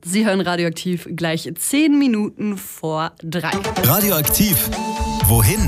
Sie hören Radioaktiv gleich 10 Minuten vor 3. Radioaktiv. Wohin?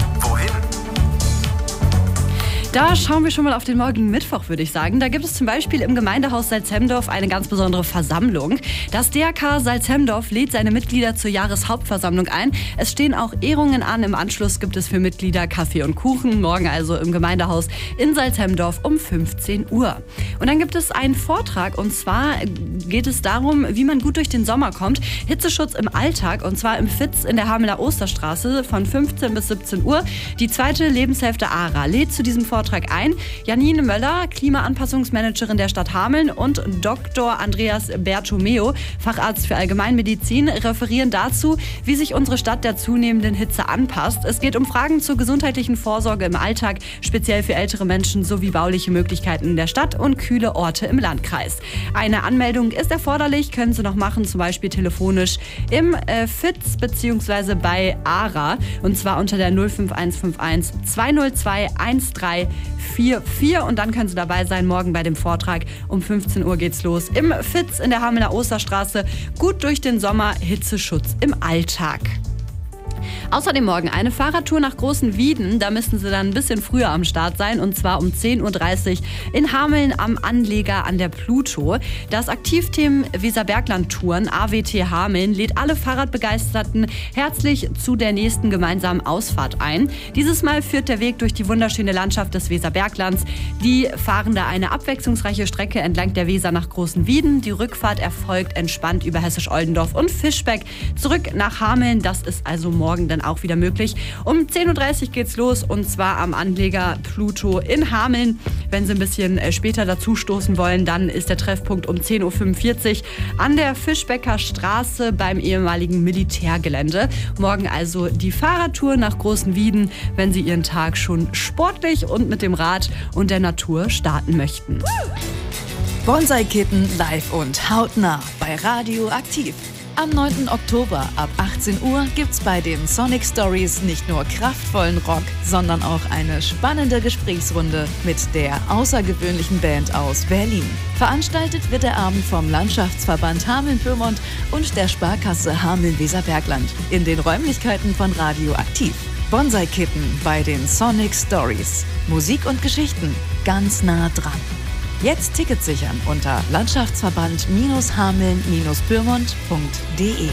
Da schauen wir schon mal auf den morgigen Mittwoch, würde ich sagen. Da gibt es zum Beispiel im Gemeindehaus Salzhemdorf eine ganz besondere Versammlung. Das DRK Salzhemdorf lädt seine Mitglieder zur Jahreshauptversammlung ein. Es stehen auch Ehrungen an. Im Anschluss gibt es für Mitglieder Kaffee und Kuchen. Morgen also im Gemeindehaus in Salzhemdorf um 15 Uhr. Und dann gibt es einen Vortrag. Und zwar geht es darum, wie man gut durch den Sommer kommt. Hitzeschutz im Alltag. Und zwar im FIZ in der Hamelner Osterstraße von 15 bis 17 Uhr. Die zweite Lebenshälfte ARA lädt zu diesem Vortrag ein. Janine Möller, Klimaanpassungsmanagerin der Stadt Hameln, und Dr. Andreas Bertomeo, Facharzt für Allgemeinmedizin, referieren dazu, wie sich unsere Stadt der zunehmenden Hitze anpasst. Es geht um Fragen zur gesundheitlichen Vorsorge im Alltag, speziell für ältere Menschen, sowie bauliche Möglichkeiten in der Stadt und kühle Orte im Landkreis. Eine Anmeldung ist erforderlich, können Sie noch machen, zum Beispiel telefonisch im FIZ bzw. bei ARA, und zwar unter der 05151 202 1344, und dann können Sie dabei sein morgen bei dem Vortrag. Um 15 Uhr geht's los im FIZ in der Hamelner Osterstraße. Gut durch den Sommer, Hitzeschutz im Alltag. Außerdem morgen eine Fahrradtour nach Großen Wieden. Da müssen Sie dann ein bisschen früher am Start sein, und zwar um 10.30 Uhr in Hameln am Anleger an der Pluto. Das Aktivteam Weserbergland-Touren AWT Hameln lädt alle Fahrradbegeisterten herzlich zu der nächsten gemeinsamen Ausfahrt ein. Dieses Mal führt der Weg durch die wunderschöne Landschaft des Weserberglands. Die fahren da eine abwechslungsreiche Strecke entlang der Weser nach Großen Wieden. Die Rückfahrt erfolgt entspannt über Hessisch-Oldendorf und Fischbeck zurück nach Hameln. Das ist also morgen dann auch wieder möglich. Um 10.30 Uhr geht's los, und zwar am Anleger Pluto in Hameln. Wenn Sie ein bisschen später dazu stoßen wollen, dann ist der Treffpunkt um 10.45 Uhr an der Fischbecker Straße beim ehemaligen Militärgelände. Morgen also die Fahrradtour nach Großen Wieden, wenn Sie Ihren Tag schon sportlich und mit dem Rad und der Natur starten möchten. Bonsai-Kitten live und hautnah bei Radioaktiv. Am 9. Oktober ab 18 Uhr gibt's bei den Sonic Stories nicht nur kraftvollen Rock, sondern auch eine spannende Gesprächsrunde mit der außergewöhnlichen Band aus Berlin. Veranstaltet wird der Abend vom Landschaftsverband Hameln-Pyrmont und der Sparkasse Hameln-Weserbergland in den Räumlichkeiten von Radioaktiv. Bonsai-Kitten bei den Sonic Stories. Musik und Geschichten ganz nah dran. Jetzt Tickets sichern unter Landschaftsverband-Hameln-Pyrmont.de.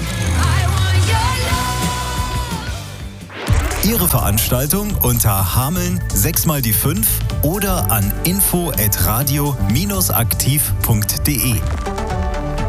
Ihre Veranstaltung unter Hameln 6x5 oder an info@radio-aktiv.de.